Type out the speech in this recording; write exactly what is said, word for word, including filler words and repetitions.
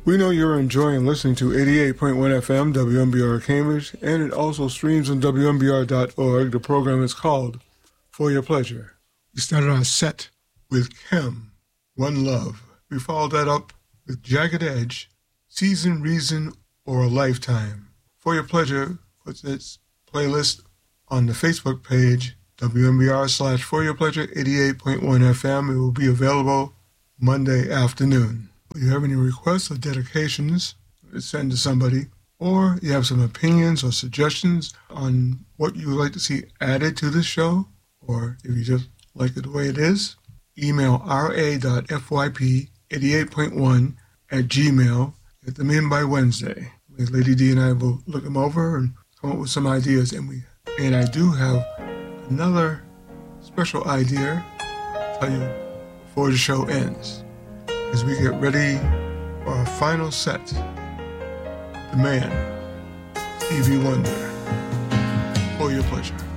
We know you're enjoying listening to eighty-eight point one F M W M B R Cambridge, and it also streams on W M B R dot org. The program is called For Your Pleasure. We started our set with Chem, One Love. We followed that up with Jagged Edge, Season, Reason, or a Lifetime. For Your Pleasure puts its playlist on the Facebook page, W M B R slash For Your Pleasure eighty-eight point one F M. It will be available Monday afternoon. If you have any requests or dedications to send to somebody, or you have some opinions or suggestions on what you would like to see added to this show, or if you just like it the way it is, email r a dot f y p eighty-eight point one at gmail. Get them in by Wednesday. Lady D and I will look them over and come up with some ideas. And we and I do have another special idea to tell you before the show ends. As we get ready for our final set, the man, Stevie Wonder, For Your Pleasure.